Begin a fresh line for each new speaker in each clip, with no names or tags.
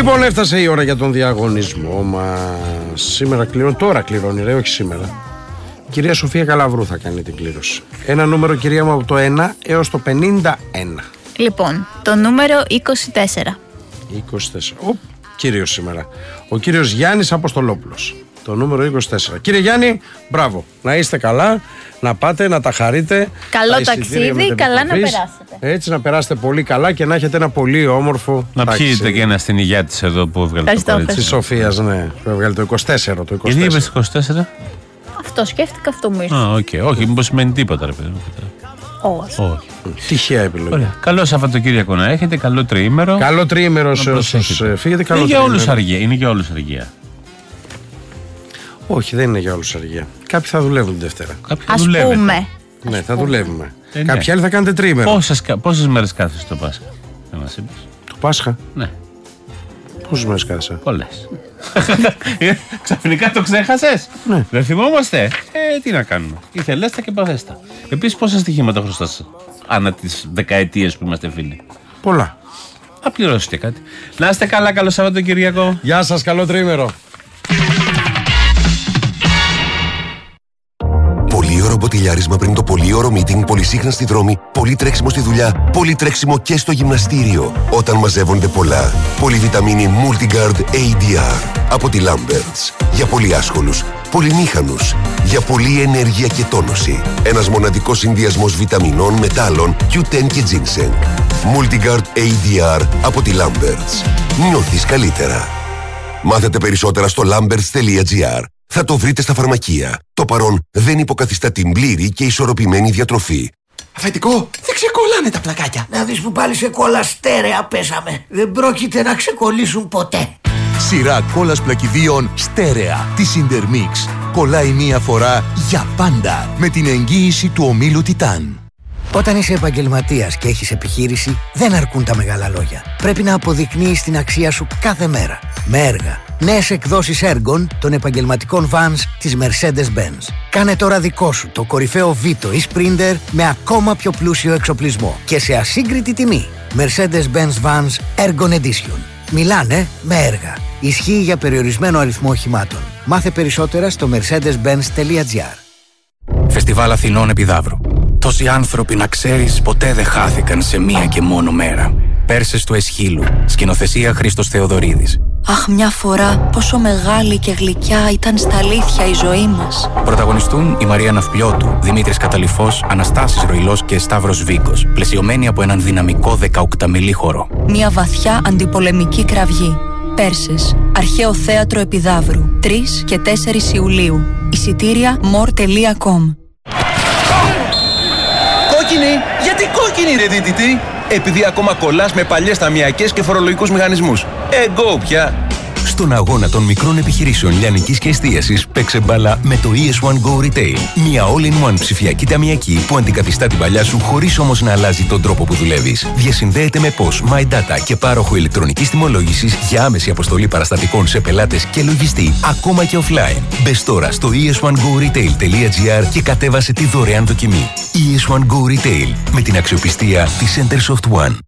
Λοιπόν, έφτασε η ώρα για τον διαγωνισμό μας. Σήμερα τώρα κληρώνει, ρε, όχι σήμερα. Η κυρία Σοφία Καλαβρού θα κάνει την κλήρωση. Ένα νούμερο, κυρία μου, από το 1 έως το 51.
Λοιπόν, το νούμερο 24.
24. Ο κύριος σήμερα. Ο κύριος Γιάννης Αποστολόπουλος. Το νούμερο 24. Κύριε Γιάννη, μπράβο. Να είστε καλά, να πάτε, να τα χαρείτε.
Καλό ταξίδι, καλά να περάσετε.
Έτσι, να περάσετε πολύ καλά και να έχετε ένα πολύ όμορφο
να
ταξίδι.
πιείτε και ένα στην υγεία της εδώ που έβγαλε το κορίτσι.
Της Σοφίας, ναι. Που έβγαλε το 24.
Γιατί είπες 24?
Αυτό σκέφτηκα, αυτό μου ήρθε.
Όχι, μήπως σημαίνει τίποτα, ρε παιδί μου.
Όχι.
Τυχαία επιλογή.
Ωραία. Καλό Σαββατοκύριακο να έχετε, καλό τριήμερο.
Καλό τριήμερο σε όσους φύγετε.
Είναι για όλους αργία. Είναι για όλους αργία.
Όχι, δεν είναι για όλους αργία. Κάποιοι θα δουλεύουν την Δευτέρα.
Ας πούμε.
Ναι, θα δουλεύουμε. Κάποιοι άλλοι θα κάνετε τριήμερο.
Πόσες μέρες κάθεσαι το Πάσχα? Δεν μας είπες.
Το Πάσχα?
Ναι.
Πόσες μέρες κάθεσα?
Πολλές. Ξαφνικά το ξέχασες?
Ναι.
Δεν θυμόμαστε. Τι να κάνουμε. Ήθελέστα και παθέστα. Επίσης, πόσα στοιχήματα χρωστάς ανά τις δεκαετίες που είμαστε φίλοι?
Πολλά.
Θα πληρώσεις και κάτι. Να είστε καλά, καλό Σαββατοκύριακο.
Γεια σας, καλό τριήμερο.
Πολύ ωραίο μποτιλιάρισμα πριν το πολύ ωραίο meeting, πολύ σύγχρονα στη δρόμη, πολύ τρέξιμο στη δουλειά, πολύ τρέξιμο και στο γυμναστήριο. Όταν μαζεύονται πολλά. Πολυβιταμίνη Multigard ADR από τη Lamberts. Για πολύ άσχολους, πολυμήχανους. Για πολλή ενέργεια και τόνωση. Ένας μοναδικός συνδυασμός βιταμινών, μετάλλων, Q10 και ginseng. Multigard ADR από τη Lamberts. Νιώθεις καλύτερα. Μάθετε περισσότερα στο lamberts.gr. Θα το βρείτε στα φαρμακεία. Το παρόν δεν υποκαθιστά την πλήρη και ισορροπημένη διατροφή.
Αφεντικό, δεν ξεκολλάνε τα πλακάκια.
Να δεις που πάλι σε κόλλα στέρεα πέσαμε. Δεν πρόκειται να ξεκολλήσουν ποτέ.
Σειρά κόλλας πλακιδίων στέρεα της Intermix. Κολλάει μία φορά για πάντα με την εγγύηση του ομίλου Titan.
Όταν είσαι επαγγελματίας και έχεις επιχείρηση, δεν αρκούν τα μεγάλα λόγια. Πρέπει να αποδεικνύεις την αξία σου κάθε μέρα. Με έργα. Νέες εκδόσεις έργων των επαγγελματικών vans της Mercedes-Benz. Κάνε τώρα δικό σου το κορυφαίο Vito ή Sprinter με ακόμα πιο πλούσιο εξοπλισμό και σε ασύγκριτη τιμή. Mercedes-Benz Vans Ergon Edition. Μιλάνε με έργα. Ισχύει για περιορισμένο αριθμό οχημάτων. Μάθε περισσότερα στο mercedes-benz.gr.
Φεστιβάλ Αθηνών Επιδαύρου. Τόσοι άνθρωποι, να ξέρεις, ποτέ δεν χάθηκαν σε μία και μόνο μέρα. Πέρσες του Εσχύλου. Σκηνοθεσία Χρήστος Θεοδωρίδης.
Αχ, μια φορά πόσο μεγάλη και γλυκιά ήταν στα αλήθεια η ζωή μας.
Πρωταγωνιστούν η Μαρία Ναυπλιώτου, Δημήτρης Καταλυφός, Αναστάσης Ροϊλός και Σταύρος Βίκος. Πλαισιωμένοι από έναν δυναμικό 18μηλή χορό.
Μια βαθιά αντιπολεμική κραυγή. Πέρσες. Αρχαίο Θέατρο Επιδαύρου. 3 και 4 Ιουλίου. Εισιτήρια more.com.
Κόκκινη! Γιατί κόκκινη, ρε δίτητη? Επειδή ακόμα κολλάς με παλιές ταμιακές και φορολογικούς μηχανισμούς. Εγκώ πια!
Στον αγώνα των μικρών επιχειρήσεων λιανικής και εστίασης, παίξε μπάλα με το ES1 Go Retail. Μια all-in-one ψηφιακή ταμιακή που αντικαθιστά την παλιά σου χωρίς όμως να αλλάζει τον τρόπο που δουλεύεις. Διασυνδέεται με POS, My Data και πάροχο ηλεκτρονικής τιμολόγησης για άμεση αποστολή παραστατικών σε πελάτες και λογιστή, ακόμα και offline. Μπες τώρα στο es1goretail.gr και κατέβασε τη δωρεάν δοκιμή. ES1 Go Retail, με την αξιοπιστία της Centersoft One.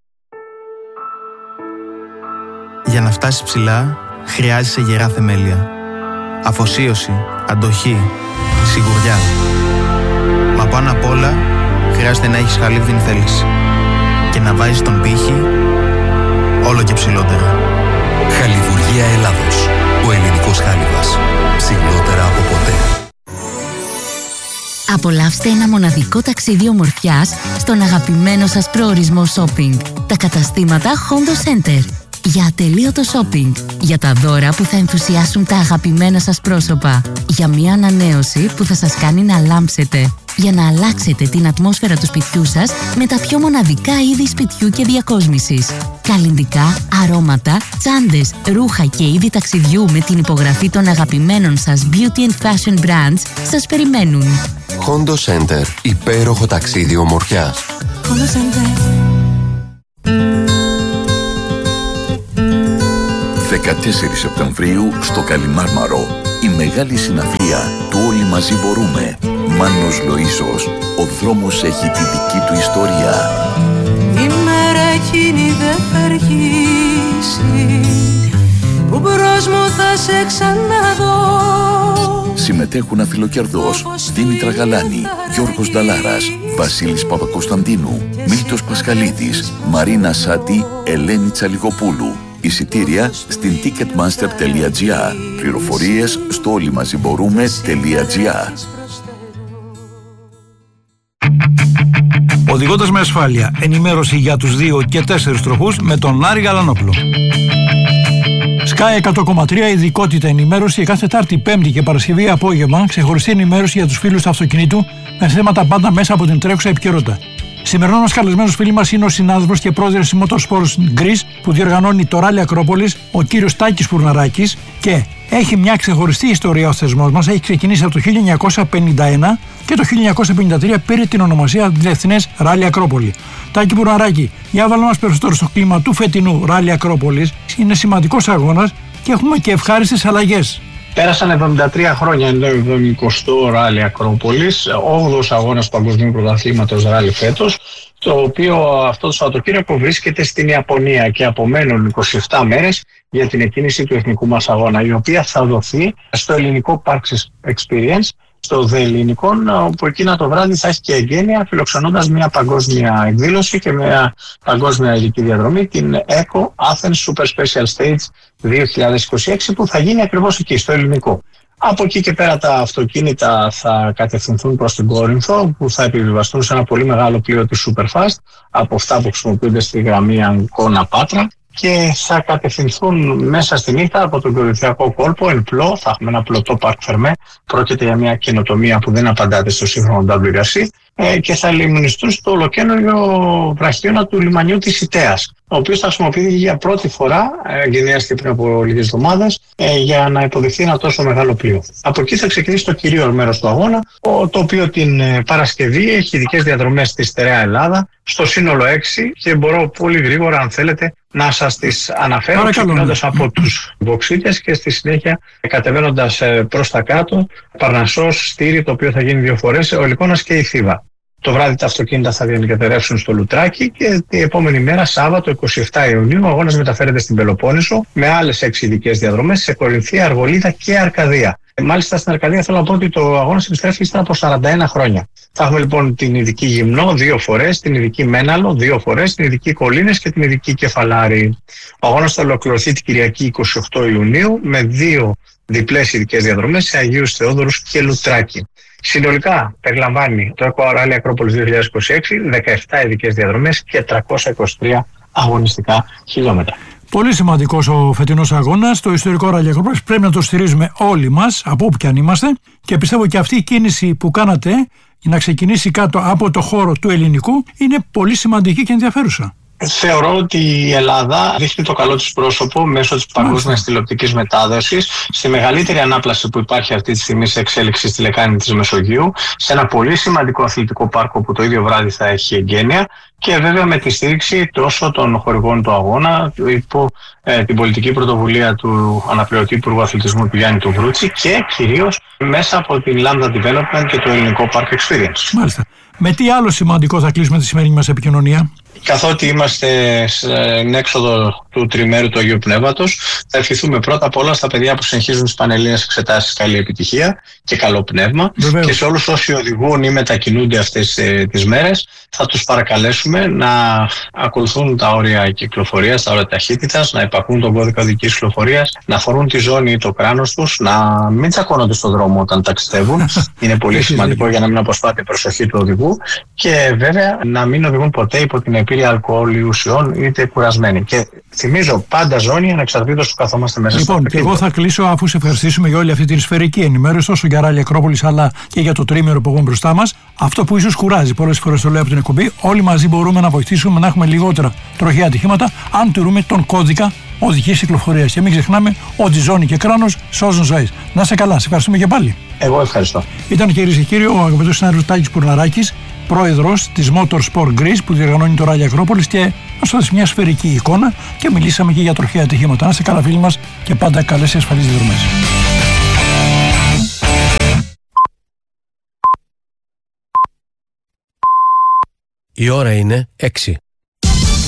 Για να φτάσεις ψηλά, χρειάζεσαι γερά θεμέλια. Αφοσίωση, αντοχή, σιγουριά. Μα πάνω απ' όλα, χρειάζεται να έχεις χαλίβδιν θέληση. Και να βάζεις τον πύχη όλο και ψηλότερα.
Χαλιβουργία Ελλάδος. Ο ελληνικός χάλιβας. Ψηλότερα από ποτέ.
Απολαύστε ένα μοναδικό ταξίδι ομορφιάς στον αγαπημένο σας προορισμό shopping. Τα καταστήματα Hondo Center. Για ατελείωτο shopping. Για τα δώρα που θα ενθουσιάσουν τα αγαπημένα σας πρόσωπα. Για μια ανανέωση που θα σας κάνει να λάμψετε. Για να αλλάξετε την ατμόσφαιρα του σπιτιού σας με τα πιο μοναδικά είδη σπιτιού και διακόσμησης. Καλλυντικά, αρώματα, τσάντες, ρούχα και είδη ταξιδιού με την υπογραφή των αγαπημένων σας beauty and fashion brands σας περιμένουν.
Hondo Center. Υπέροχο ταξίδι ομορφιάς.
Hondo Center.
14 Σεπτεμβρίου στο Καλιμάρμαρο. Η μεγάλη συναυλία του Όλοι Μαζί Μπορούμε. Μάνος Λοΐσος. Ο δρόμος έχει τη δική του ιστορία.
Η μέρα εκείνη δεν θα αργήσει. σε ξαναδώ.
Συμμετέχουν Αφιλοκερδός, Δήμητρα Γαλάνη, Γιώργος Νταλάρας, Βασίλης Παπακοσταντίνου, Μίλτος Πασχαλίδης, Μαρίνα Σάτι, Ελένη Τσαλιγοπούλου. Εισιτήρια στην ticketmaster.gr. Πληροφορίες στο όλοιμαζιμπορούμε.gr.
Οδηγώντας με ασφάλεια, ενημέρωση για τους 2 και 4 τροχούς με τον Άρη Γαλανόπουλο. Sky 100,3 ειδικότητα ενημέρωση κάθε Τετάρτη, Πέμπτη και Παρασκευή απόγευμα. Ξεχωριστή ενημέρωση για τους φίλους του αυτοκινήτου με θέματα πάντα μέσα από την τρέχουσα επικαιρότητα. Σημερινό μας καλεσμένος φίλοι μας είναι ο συνάδελφος και πρόεδρος της Motorsports Greece που διοργανώνει το Ράλι Ακρόπολης, ο κύριος Τάκης Πουρναράκης, και έχει μια ξεχωριστή ιστορία ο θεσμός μας. Έχει ξεκινήσει από το 1951 και το 1953 πήρε την ονομασία Διεθνές Ράλι Ακρόπολη. Τάκη Πουρναράκη, για βάλε μας περισσότερο στο κλίμα του φετινού Ράλι Ακρόπολης. Είναι σημαντικός αγώνας και έχουμε και ευχάριστες αλλαγές.
Πέρασαν 73 χρόνια ενώ 70ο Ράλι Ακρόπολης, 8ος αγώνας Παγκοσμίου Πρωταθλήματος Ράλι φέτος, το οποίο αυτό το Σαββατοκύριακο βρίσκεται στην Ιαπωνία και απομένουν 27 μέρες για την εκκίνηση του εθνικού μας αγώνα, η οποία θα δοθεί στο ελληνικό Parks Experience, στο ΔΕ Ελληνικών, όπου εκείνα το βράδυ θα έχει και εγγένεια, φιλοξενώντας μια παγκόσμια εκδήλωση και μια παγκόσμια ειδική διαδρομή, την ECO Athens Super Special Stage 2026, που θα γίνει ακριβώς εκεί, στο ελληνικό. Από εκεί και πέρα τα αυτοκίνητα θα κατευθυνθούν προς την Κόρινθο, που θα επιβιβαστούν σε ένα πολύ μεγάλο πλοίο της Superfast, από αυτά που χρησιμοποιούνται στη γραμμή Αγκώνα-Πάτρα, και θα κατευθυνθούν μέσα στη νύχτα από τον Κορινθιακό κόλπο εν πλώ. Θα έχουμε ένα πλωτό Parc Fermé. Πρόκειται για μια καινοτομία που δεν απαντάται στο σύγχρονο WRC, και θα λιμνιστούν στο ολοκαίνουργιο βραχίωνα του λιμανιού της Ιτέας, ο οποίος θα χρησιμοποιηθεί για πρώτη φορά, γεννιάστηκε πριν από λίγες εβδομάδες, για να υποδεχθεί ένα τόσο μεγάλο πλοίο. Από εκεί θα ξεκινήσει το κυρίως μέρος του αγώνα, το οποίο την Παρασκευή έχει ειδικές διαδρομές στη στερεά Ελλάδα, στο σύνολο 6, και μπορώ πολύ γρήγορα, αν θέλετε, να σας τις αναφέρω, ξεκινώντας από τους Βοξίτες και στη συνέχεια κατεβαίνοντας προς τα κάτω, Παρνασσός, Στήρι, το οποίο θα γίνει 2 φορές, ο Λυκώνας και η Θήβα. Το βράδυ τα αυτοκίνητα θα διανυκατερεύσουν στο Λουτράκι και την επόμενη μέρα, Σάββατο 27 Ιουνίου, ο αγώνας μεταφέρεται στην Πελοπόννησο με άλλες 6 ειδικές διαδρομές σε Κορινθία, Αργολίδα και Αρκαδία. Μάλιστα στην Αρκαδία θέλω να πω ότι το αγώνας επιστρέφει ύστερα από 41 χρόνια. Θα έχουμε λοιπόν την ειδική Γυμνό 2 φορές, την ειδική Μέναλο 2 φορές, την ειδική Κολίνες και την ειδική Κεφαλάρη. Ο αγώνας θα ολοκληρωθεί την Κυριακή 28 Ιουνίου με 2 διπλές ειδικές διαδρομές σε Αγίους Θεόδωρους και Λουτράκι. Συνολικά περιλαμβάνει το ECO Rally Ακρόπολης 2026 17 ειδικές διαδρομές και 323 αγωνιστικά χιλιόμετρα.
Πολύ σημαντικός ο φετινός αγώνας, το ιστορικό Ράλι Ακρόπολης. Πρέπει να το στηρίζουμε όλοι μας, από όπου και αν είμαστε, και πιστεύω και αυτή η κίνηση που κάνατε για να ξεκινήσει κάτω από το χώρο του ελληνικού είναι πολύ σημαντική και ενδιαφέρουσα.
Θεωρώ ότι η Ελλάδα δείχνει το καλό της πρόσωπο μέσω της παγκόσμιας τηλεοπτικής μετάδοσης στη μεγαλύτερη ανάπλαση που υπάρχει αυτή τη στιγμή σε εξέλιξη στη λεκάνη της Μεσογείου, σε ένα πολύ σημαντικό αθλητικό πάρκο που το ίδιο βράδυ θα έχει εγγένεια, και βέβαια με τη στήριξη τόσο των χορηγών του αγώνα υπό την πολιτική πρωτοβουλία του αναπληρωτή Υπουργού Αθλητισμού του Γιάννη του Βρούτση, και κυρίως μέσα από την Lambda Development και το ελληνικό Park Experience.
Μάλιστα. Με τι άλλο σημαντικό θα κλείσουμε τη σημερινή μας επικοινωνία?
Καθότι είμαστε στην έξοδο του τριμέρου του Αγίου Πνεύματος, θα ευχηθούμε πρώτα απ' όλα στα παιδιά που συνεχίζουν τις πανελλήνιες εξετάσεις καλή επιτυχία και καλό πνεύμα. Βεβαίως. Και σε όλους όσοι οδηγούν ή μετακινούνται αυτές τις μέρες, θα τους παρακαλέσουμε να ακολουθούν τα όρια κυκλοφορίας, τα όρια ταχύτητας, να υπακούν τον κώδικα οδικής κυκλοφορίας, να φορούν τη ζώνη ή το κράνος τους, να μην τσακώνονται στον δρόμο όταν ταξιδεύουν. Είναι πολύ σημαντικό για να μην αποσπάται η προσοχή του οδηγού, και βέβαια να μην οδηγούν ποτέ υπό την επίρρεια αλκοόλ ή ουσιών, είτε κουρασμένοι. Και θυμίζω, πάντα ζώνη, ανεξαρτήτως που καθόμαστε μέσα στο
αυτοκίνητο. Και εγώ θα κλείσω αφού σε ευχαριστήσουμε για όλη αυτή την σφαιρική ενημέρωση, τόσο για Ράλι Ακρόπολης αλλά και για το τρίμερο που έχουμε μπροστά μας. Αυτό που ίσως κουράζει, πολλές φορές το λέω από την εκπομπή, όλοι μαζί μπορούμε να βοηθήσουμε να έχουμε λιγότερα τροχαία ατυχήματα αν τηρούμε τον κώδικα οδικής κυκλοφορίας. Και μην ξεχνάμε ότι ζώνη και κράνος σώζουν ζωές. Να είσαι καλά, σε ευχαριστούμε και πάλι.
Εγώ ευχαριστώ.
Ήταν, κυρίες και κύριοι, ο αγαπητός συνάδελφος Τάκης Πουρναράκης, πρόεδρος της Motorsport Greece που διοργανώνει το Ράλι Ακρόπολης, και μας έδωσε μια σφαιρική εικόνα και μιλήσαμε και για τροχαία ατυχήματα. Να είστε καλά, φίλοι μας, και πάντα καλές και ασφαλείς διαδρομές.
Η ώρα είναι 6.